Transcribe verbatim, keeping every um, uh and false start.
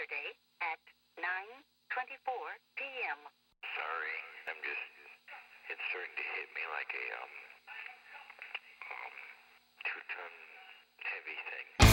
Saturday at nine twenty-four p m Sorry, I'm just, it's starting to hit me like a, um,